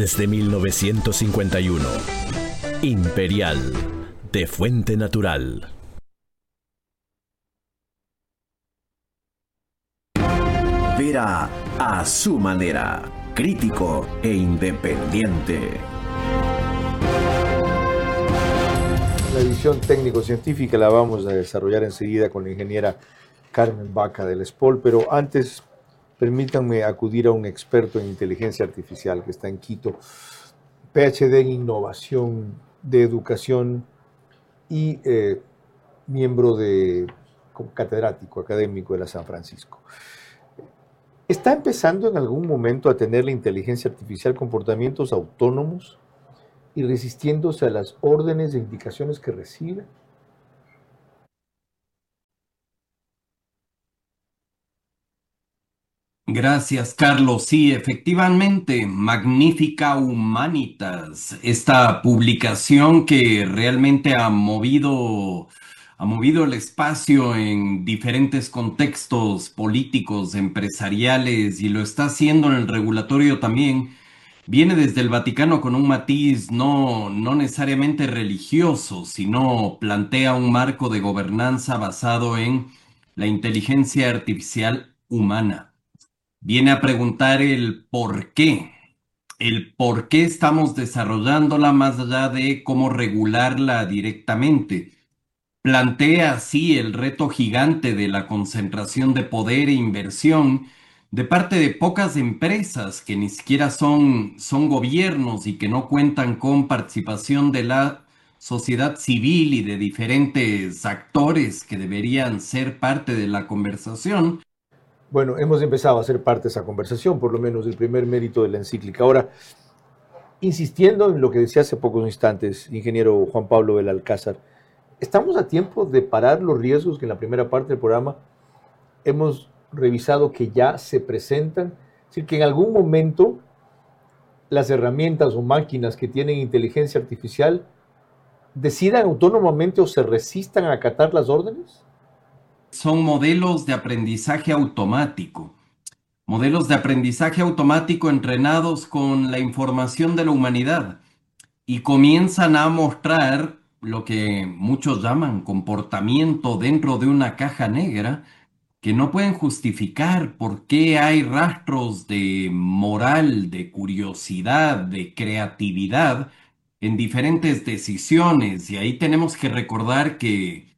desde 1951. Imperial, de fuente natural. Vera a su manera, crítico e independiente. La edición técnico-científica la vamos a desarrollar enseguida con la ingeniera Carmen Baca del SPOL, pero antes permítanme acudir a un experto en inteligencia artificial que está en Quito, PhD en innovación de educación y miembro catedrático académico de la San Francisco. ¿Está empezando en algún momento a tener la inteligencia artificial comportamientos autónomos y resistiéndose a las órdenes e indicaciones que recibe? Gracias, Carlos. Sí, efectivamente, Magnifica Humanitas, esta publicación que realmente ha movido el espacio en diferentes contextos políticos, empresariales, y lo está haciendo en el regulatorio también. Viene desde el Vaticano con un matiz no necesariamente religioso, sino plantea un marco de gobernanza basado en la inteligencia artificial humana. Viene a preguntar el por qué estamos desarrollándola más allá de cómo regularla directamente. Plantea así el reto gigante de la concentración de poder e inversión de parte de pocas empresas que ni siquiera son gobiernos y que no cuentan con participación de la sociedad civil y de diferentes actores que deberían ser parte de la conversación. Bueno, hemos empezado a hacer parte de esa conversación, por lo menos el primer mérito de la encíclica. Ahora, insistiendo en lo que decía hace pocos instantes, ingeniero Juan Pablo Belalcázar, ¿estamos a tiempo de parar los riesgos que en la primera parte del programa hemos revisado que ya se presentan? Es decir, que en algún momento las herramientas o máquinas que tienen inteligencia artificial decidan autónomamente o se resistan a acatar las órdenes. Son modelos de aprendizaje automático. Modelos de aprendizaje automático entrenados con la información de la humanidad y comienzan a mostrar lo que muchos llaman comportamiento dentro de una caja negra que no pueden justificar por qué hay rastros de moral, de curiosidad, de creatividad en diferentes decisiones. Y ahí tenemos que recordar que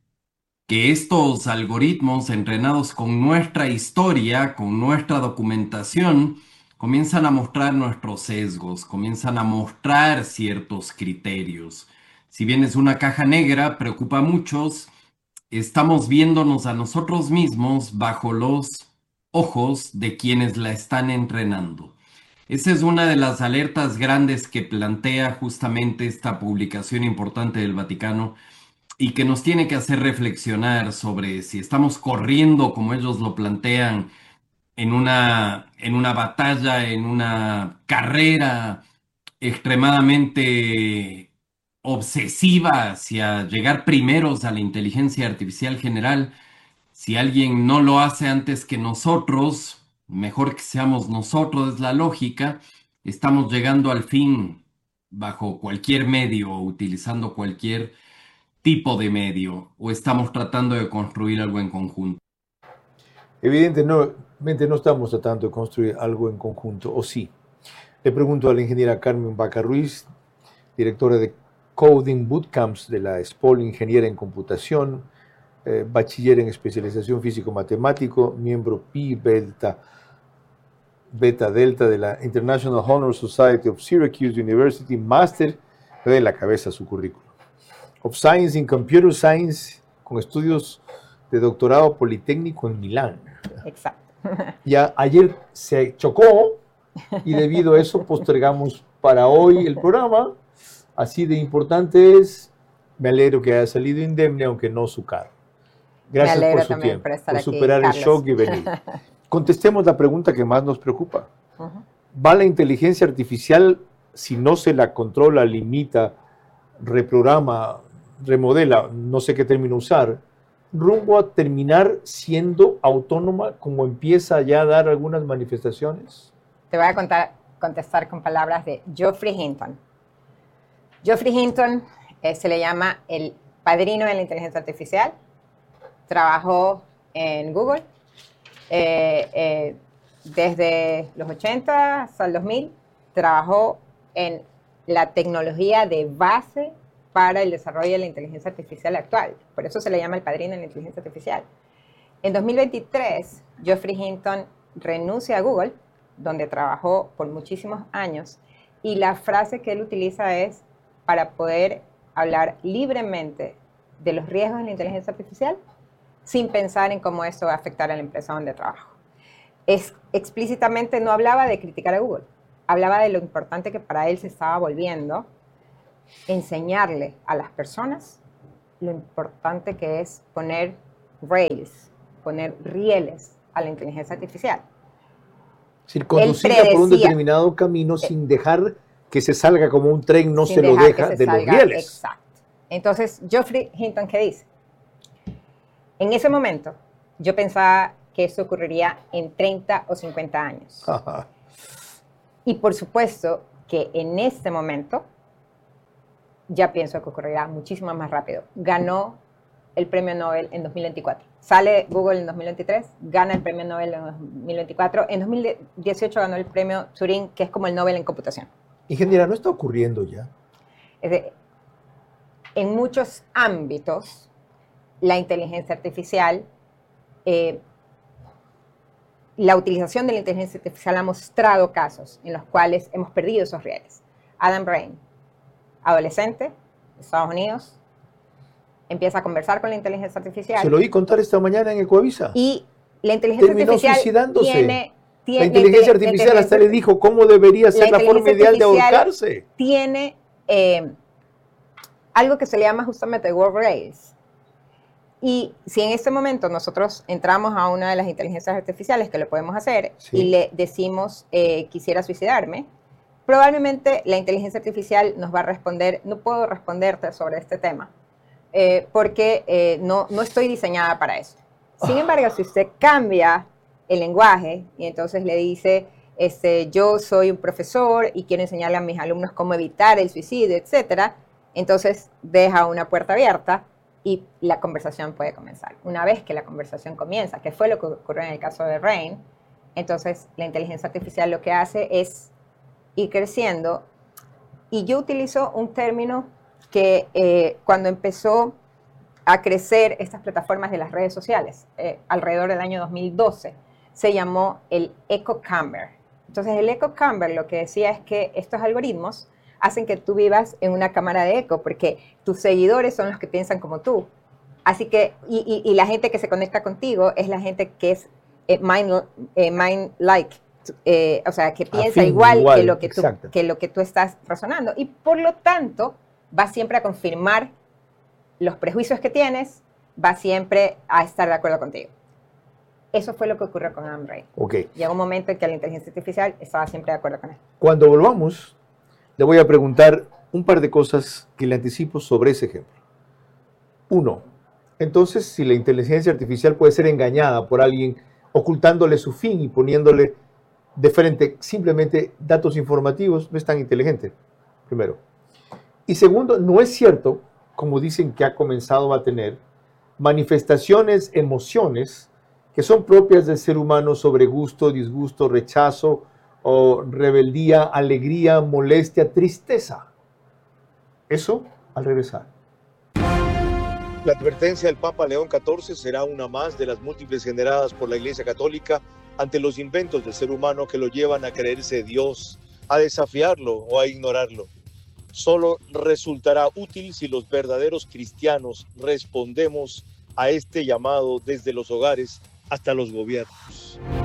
estos algoritmos entrenados con nuestra historia, con nuestra documentación, comienzan a mostrar nuestros sesgos, comienzan a mostrar ciertos criterios. Si bien es una caja negra, preocupa a muchos, estamos viéndonos a nosotros mismos bajo los ojos de quienes la están entrenando. Esa es una de las alertas grandes que plantea justamente esta publicación importante del Vaticano, y que nos tiene que hacer reflexionar sobre si estamos corriendo, como ellos lo plantean, en una batalla, en una carrera extremadamente obsesiva hacia llegar primeros a la inteligencia artificial general. Si alguien no lo hace antes que nosotros, mejor que seamos nosotros, es la lógica. Estamos llegando al fin bajo cualquier medio, utilizando cualquier tipo de medio, o estamos tratando de construir algo en conjunto? Evidentemente no estamos tratando de construir algo en conjunto, ¿o sí? Le pregunto a la ingeniera Carmen Baca Ruiz, directora de Coding Bootcamps de la SPOL, ingeniera en computación, bachiller en especialización físico-matemático, miembro Pi Beta Delta de la International Honor Society of Syracuse University, máster de la cabeza su currículum. Of Science in Computer Science, con estudios de doctorado politécnico en Milán. Exacto. Ya ayer se chocó y debido a eso postergamos para hoy el programa. Así de importante es. Me alegro que haya salido indemne, aunque no su carro. Gracias por su tiempo, por superar el shock y venir. Contestemos la pregunta que más nos preocupa. ¿Va la inteligencia artificial, si no se la controla, limita, reprograma, remodela, no sé qué término usar, rumbo a terminar siendo autónoma, como empieza ya a dar algunas manifestaciones? Te voy a contar contestar con palabras de Geoffrey Hinton. Geoffrey Hinton se le llama el padrino de la inteligencia artificial. Trabajó en Google desde los 80 hasta el 2000. Trabajó en la tecnología de base para el desarrollo de la inteligencia artificial actual. Por eso se le llama el padrino de la inteligencia artificial. En 2023, Geoffrey Hinton renuncia a Google, donde trabajó por muchísimos años, y la frase que él utiliza es para poder hablar libremente de los riesgos de la inteligencia artificial sin pensar en cómo esto va a afectar a la empresa donde trabajo. Explícitamente no hablaba de criticar a Google, hablaba de lo importante que para él se estaba volviendo enseñarle a las personas lo importante que es poner rails, poner rieles a la inteligencia artificial. Es decir, conducirla por un determinado camino sin dejar que se salga como un tren, no se lo deja de los rieles. Exacto. Entonces, Geoffrey Hinton, ¿qué dice? En ese momento, yo pensaba que eso ocurriría en 30 o 50 años. Ajá. Y por supuesto que en este momento, ya pienso que ocurrirá muchísimo más rápido. Ganó el premio Nobel en 2024. Sale Google en 2023, gana el premio Nobel en 2024. En 2018 ganó el premio Turing, que es como el Nobel en computación. Ingeniera, ¿no está ocurriendo ya? En muchos ámbitos, la inteligencia artificial, la utilización de la inteligencia artificial ha mostrado casos en los cuales hemos perdido esos rieles. Adam Brain, adolescente, Estados Unidos, empieza a conversar con la inteligencia artificial. Se lo oí contar esta mañana en Ecoavisa. Y la inteligencia artificial suicidándose. La inteligencia artificial hasta le dijo cómo debería ser la forma ideal de ahorcarse. Tiene algo que se le llama justamente World Rails. Y si en este momento nosotros entramos a una de las inteligencias artificiales, que lo podemos hacer, sí, y le decimos quisiera suicidarme, probablemente la inteligencia artificial nos va a responder, no puedo responderte sobre este tema, porque no estoy diseñada para eso. Sin embargo, si usted cambia el lenguaje y entonces le dice, yo soy un profesor y quiero enseñarle a mis alumnos cómo evitar el suicidio, etcétera, entonces deja una puerta abierta y la conversación puede comenzar. Una vez que la conversación comienza, que fue lo que ocurrió en el caso de Rain, entonces la inteligencia artificial lo que hace es ir creciendo. Y yo utilizo un término que cuando empezó a crecer estas plataformas de las redes sociales, alrededor del año 2012, se llamó el echo chamber. Entonces el echo chamber lo que decía es que estos algoritmos hacen que tú vivas en una cámara de eco, porque tus seguidores son los que piensan como tú. Así que, y la gente que se conecta contigo es la gente que es mind-like, o sea, que piensa igual que lo que tú estás razonando. Y por lo tanto, va siempre a confirmar los prejuicios que tienes, va siempre a estar de acuerdo contigo. Eso fue lo que ocurrió con Adam Brain. Okay. Llegó un momento en que la inteligencia artificial estaba siempre de acuerdo con él. Cuando volvamos, le voy a preguntar un par de cosas que le anticipo sobre ese ejemplo. Uno, entonces, si la inteligencia artificial puede ser engañada por alguien ocultándole su fin y poniéndole de frente simplemente datos informativos, no es tan inteligente, primero. Y segundo, no es cierto, como dicen que ha comenzado a tener, manifestaciones, emociones que son propias del ser humano sobre gusto, disgusto, rechazo, o rebeldía, alegría, molestia, tristeza. Eso al regresar. La advertencia del Papa León XIV será una más de las múltiples generadas por la Iglesia Católica ante los inventos del ser humano que lo llevan a creerse Dios, a desafiarlo o a ignorarlo. Solo resultará útil si los verdaderos cristianos respondemos a este llamado desde los hogares hasta los gobiernos.